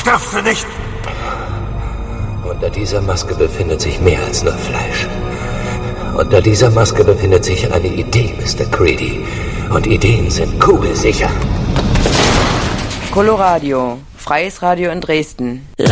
Stirbst du nicht? Unter dieser Maske befindet sich mehr als nur Fleisch. Unter dieser Maske befindet sich eine Idee, Mr. Creedy. Und Ideen sind kugelsicher. Coloradio, freies Radio in Dresden.